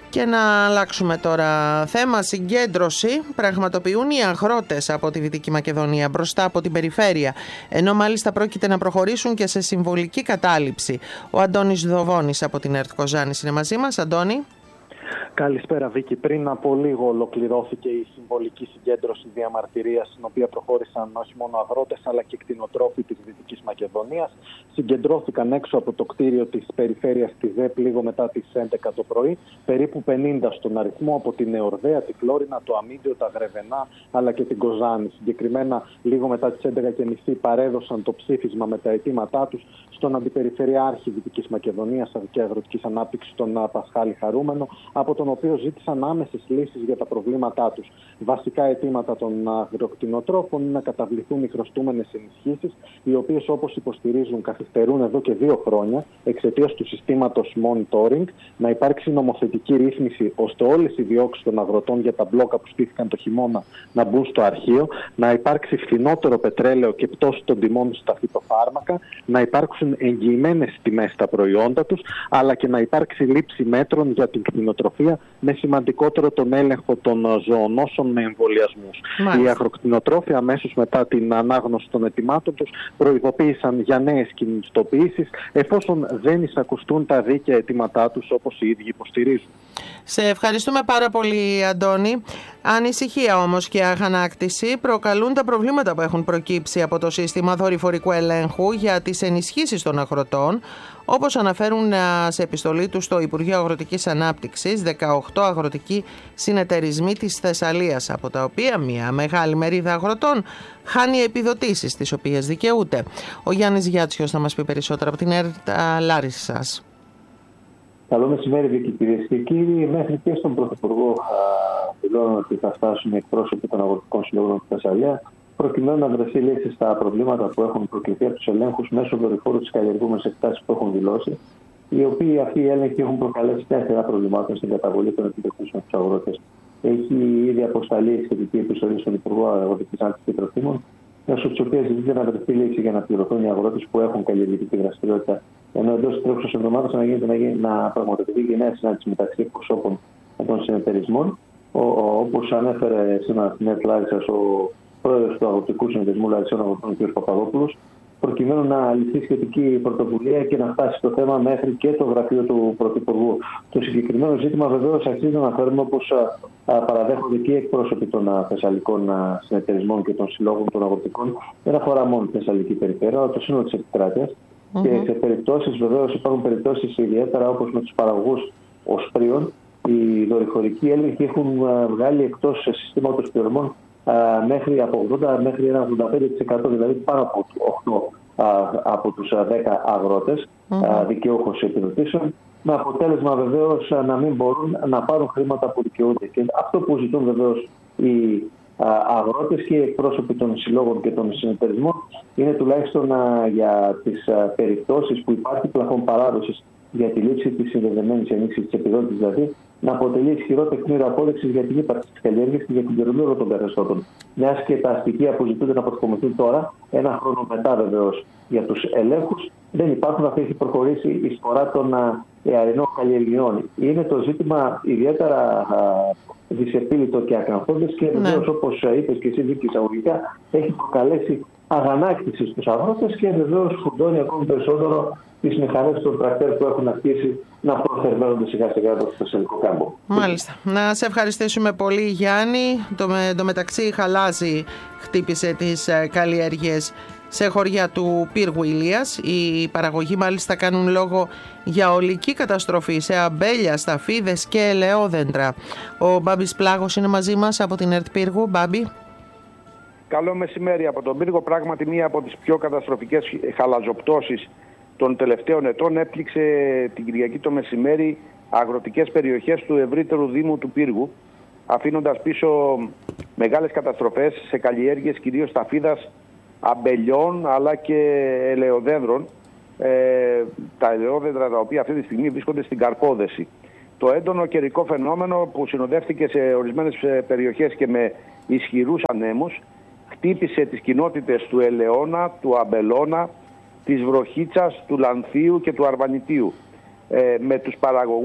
Και να αλλάξουμε τώρα θέμα. Συγκέντρωση πραγματοποιούν οι αγρότες από τη Δυτική Μακεδονία μπροστά από την περιφέρεια, ενώ μάλιστα πρόκειται να προχωρήσουν και σε συμβολική κατάληψη. Ο Αντώνης Δοβώνης από την ΕΡΤ Κοζάνης είναι μαζί μας. Αντώνη. Καλησπέρα Βίκη. Πριν από λίγο ολοκληρώθηκε η συμβολική συγκέντρωση διαμαρτυρίας, στην οποία προχώρησαν όχι μόνο αγρότες αλλά και κτηνοτρόφοι της Δυτικής Μακεδονίας. Συγκεντρώθηκαν έξω από το κτίριο της περιφέρειας της ΔΕΠ λίγο μετά τις 11 το πρωί, περίπου 50 στον αριθμό, από την Εορδαία, τη Φλόρινα, το Αμίντιο, τα Γρεβενά αλλά και την Κοζάνη. Συγκεκριμένα λίγο μετά τις 11.30 παρέδωσαν το ψήφισμα με τα αιτήματά τους στον Αντιπεριφερειάρχη Δυτικής Μακεδονίας και Αγροτικής Ανάπτυξης, τον Πασχάλη Χαρούμενο, από τον οποίο ζήτησαν άμεσες λύσεις για τα προβλήματά τους. Βασικά αιτήματα των αγροκτηνοτρόφων είναι να καταβληθούν οι χρωστούμενες ενισχύσεις, οι οποίες, όπως υποστηρίζουν, καθυστερούν εδώ και 2 χρόνια εξαιτίας του συστήματος monitoring, να υπάρξει νομοθετική ρύθμιση ώστε όλες οι διώξεις των αγροτών για τα μπλόκα που στήθηκαν το χειμώνα να μπουν στο αρχείο, να υπάρξει φθηνότερο πετρέλαιο και πτώση των τιμών στα φυτοφάρμακα, να υπάρξουν εγγυημένες τιμές στα προϊόντα τους, αλλά και να υπάρξει λήψη μέτρων για την κτηνοτροφία, με σημαντικότερο τον έλεγχο των ζωονόσων με εμβολιασμούς. Οι αγροκτηνοτρόφοι αμέσως μετά την ανάγνωση των αιτημάτων τους προειδοποίησαν για νέες κινητοποιήσεις, εφόσον δεν εισακουστούν τα δίκαια αιτήματά τους, όπως οι ίδιοι υποστηρίζουν. Σε ευχαριστούμε πάρα πολύ, Αντώνη. Ανησυχία όμως και αγανάκτηση προκαλούν τα προβλήματα που έχουν προκύψει από το σύστημα δορυφορικού ελέγχου για τις ενισχύσεις των αγροτών, όπως αναφέρουν σε επιστολή τους στο Υπουργείο Αγροτικής Ανάπτυξης 18 αγροτικοί συνεταιρισμοί της Θεσσαλίας, από τα οποία μια μεγάλη μερίδα αγροτών χάνει επιδοτήσεις τις οποίες δικαιούται. Ο Γιάννης Γιάτσιος θα μας πει περισσότερα από την ΕΡΤ Λάρισσας. Καλό μεσημέρι, Βίκη, κυρίες και κύριοι. Μέχρι και στον Πρωθυπουργό δηλώνουν ότι θα φτάσουν οι εκπρόσωποι των αγροτικών συλλόγων στη Θεσσαλία, προκειμένου να βρεθεί λύση στα προβλήματα που έχουν προκληθεί από τους ελέγχους μέσω δορυφόρου της καλλιεργούμενης εκτάσεις που έχουν δηλώσει, οι οποίοι αυτοί οι έλεγχοι έχουν προκαλέσει μια σειρά προβλημάτων στην καταβολή των επιδοτήσεων στους αγρότες. Έχει ήδη αποσταλεί σχετική επιστολή στον Υπουργό Αγροτικής Ανάπτυξης και Τροφίμων, μέσω τη οποία ζητείται να βρεθεί λύση για να πληρωθούν οι αγρότες που έχουν καλλιεργητική δραστηριότητα. Ενώ εντός της τρέχουσας εβδομάδας να πραγματοποιηθεί και νέα συνάντηση μεταξύ εκπροσώπων των συνεταιρισμών, όπως ανέφερε σήμερα στην ΕΡΤ Λάρισσας ο πρόεδρος του Αγροτικού Συνεταιρισμού Λαρισσών Αγροτών, κ. Παπαδόπουλος, προκειμένου να ληφθεί σχετική πρωτοβουλία και να φτάσει το θέμα μέχρι και το γραφείο του Πρωθυπουργού. Το συγκεκριμένο ζήτημα βεβαίως αξίζει να αναφέρουμε, όπως παραδέχονται και οι εκπρόσωποι των θεσσαλικών συνεταιρισμών και των συλλόγων των αγροτικών, δεν αφορά μόνο τη Θεσσαλική περιφέρεια, αλλά το σύνολο της επικράτειας. Και σε περιπτώσεις, βεβαίως, υπάρχουν περιπτώσεις ιδιαίτερα, όπως με τους παραγωγούς οσπρίων, οι δορυφορικοί έλεγχοι έχουν βγάλει εκτός συστήματος πληρωμών μέχρι από 80 μέχρι ένα 85%, δηλαδή πάνω από 8 από τους 10 αγρότες δικαιούχους επιδοτήσεων, με αποτέλεσμα βεβαίως να μην μπορούν να πάρουν χρήματα που δικαιούνται. Και αυτό που ζητούν βεβαίως οι αγρότες και οι εκπρόσωποι των συλλόγων και των συνεταιρισμών είναι τουλάχιστον για τις περιπτώσεις που υπάρχει πλαφόν παράδοσης για τη λήψη της συνδεδεμένης ενίσχυσης της επιδότησης, δηλαδή να αποτελεί ισχυρό τεκμήριο απόδειξης για την ύπαρξη της καλλιέργειας και για την πληρωμή όλων των καθεστώτων. Μιας και τα στοιχεία που ζητούνται να αποκομιστούν τώρα, ένα χρόνο μετά βεβαίως για τους ελέγχους, δεν υπάρχουν. Αυτή έχει προχωρήσει η σπορά των αιαρινών καλλιεργειών. Είναι το ζήτημα ιδιαίτερα δυσεπίλητο και ακαθόδες και βεβαίως, όπως είπες και εσύ, Βίκη, εισαγωγικά, έχει προκαλέσει αγανάκτηση στους αγρότες και βεβαίως φουντώνει ακόμη περισσότερο τις μηχανές των τρακτέρ που έχουν αρχίσει να προθερμαίνονται σιγά σιγά από το θεσσαλικό κάμπο. Μάλιστα. Να σε ευχαριστήσουμε πολύ, Γιάννη. Το μεταξύ η Χαλάζη χτύπησε τις καλλιέργειες σε χωριά του πύργου Ηλίας. Οι παραγωγοί μάλιστα κάνουν λόγο για ολική καταστροφή σε αμπέλια, σταφίδες και ελαιόδεντρα. Ο Μπάμπης Πλάγος είναι μαζί μας από την ΕΡΤ Πύργου. Μπάμπη. Καλό μεσημέρι από τον πύργο. Πράγματι, μία από τις πιο καταστροφικές χαλαζοπτώσεις των τελευταίων ετών έπληξε την Κυριακή το μεσημέρι αγροτικές περιοχές του ευρύτερου δήμου του Πύργου, αφήνοντας πίσω μεγάλες καταστροφές σε καλλιέργειες κυρίως σταφίδας, αμπελιών αλλά και ελαιοδένδρων, τα ελαιόδεντρα τα οποία αυτή τη στιγμή βρίσκονται στην καρπόδεση. Το έντονο καιρικό φαινόμενο που συνοδεύτηκε σε ορισμένες περιοχές και με ισχυρούς ανέμους χτύπησε τις κοινότητες του Ελαιώνα, του Αμπελώνα, της Βροχίτσας, του Λανθίου και του Αρβανιτίου, με τους παραγωγούς